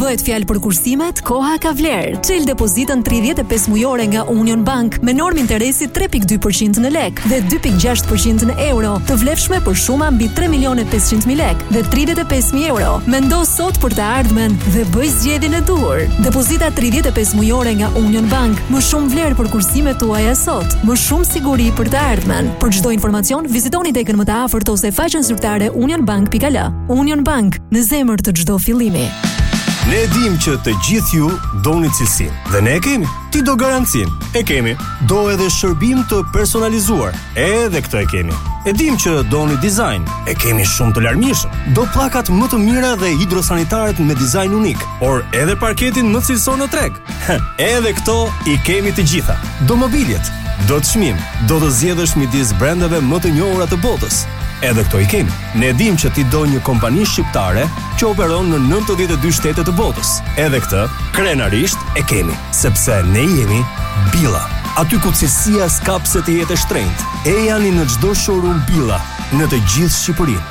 Bëhet fjalë për kursimet, koha ka vlerë. Çel depozitën 35 mujore nga Union Bank me normë interesi 3.2% në lek dhe 2.6% në euro, të vlefshme për shuma mbi 3.500.000 lek dhe 35.000 euro. Mendos sot për të ardhmen dhe bëj zgjedhjen e duhur. Depozita 35 mujore nga Union Bank, më shumë vlerë për kursimet tuaja sot, më shumë siguri për të ardhmen. Për çdo informacion, vizitoni tekën më të afërt ose faqen zyrtare unionbank.al. Union Bank, në zemër të çdo fillimi. Ne dim që të gjithë ju doni cilësinë dhe ne e kemi. Ti do garancinë, e kemi. Do edhe shërbim të personalizuar, edhe këtë e kemi. E dim që doni dizajn, e kemi shumë të larmishëm. Do pllakat më të mira dhe hidrosanitaret me dizajn unik, por edhe parketin më cilësor në treg. Edhe këto i kemi të gjitha. Do mobiljet, do të çmim, do të zgjedhësh midis brendeve më të njohura të botës. Edhe këto i kemi. Ne dim që ti do një kompani shqiptare që operon në 92 shtete të botës. Edhe këtë, krenarisht e kemi, sepse ne jemi Billa. Aty ku cilësia s'ka pse të jetë e shtrenjtë. E janë në çdo showroom Billa, në të gjithë Shqipërinë.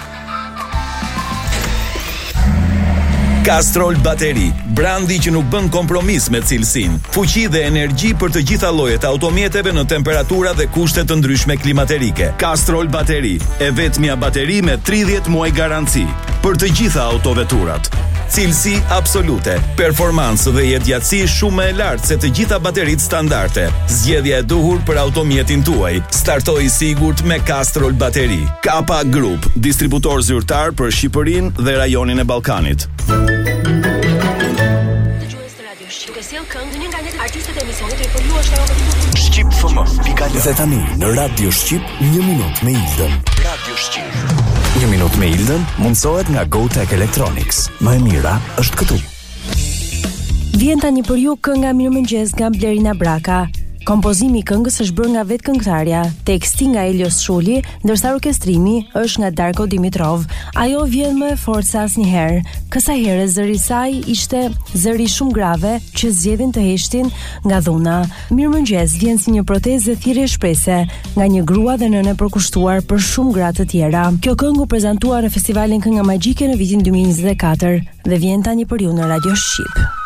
Castrol Bateri, brandi që nuk bën kompromis me cilësinë, fuqi dhe energji për të gjitha llojet automjeteve në temperatura dhe kushte të ndryshme klimaterike. Castrol Bateri, e vetmja bateri me 30 muaj garanci për të gjitha autoveturat. Cilësi absolute, performancë dhe jetëgjatësi shumë e lartë se të gjitha bateritë standarde. Zgjedhja e duhur për automjetin tuaj. Startoi sigurt me Castrol Bateri. Kapa Group, distributor zyrtar për Shqipërinë dhe rajonin e Ballkanit. Shqip FM. Dhe tani në Radio Shqip 1 minutë me Ildën. Radio Shqip. 1 minutë me Ildën mundsohet nga GoTech Electronics. Më e mira është këtu. Vjen tani për ju kënga Mirëmëngjes nga Blerina Braka. Kompozimi i këngës është bërë nga vetë këngëtarja, teksti nga Elios Shuli, ndërsa orkestrimi është nga Darko Dimitrov. Ajo vjen më e fortë se asnjëherë. Kësaj here zëri i saj ishte zëri shumë grave që zgjedhin të heshtin nga dhuna. Mirëmëngjes vjen si një protezë thirrje shprese nga një grua dhe nënë e përkushtuar për shumë gra të tjera. Kjo këngë u prezantua në festivalin Kënga Magjike në vitin 2024 dhe vjen tani për ju në Radio Shqip.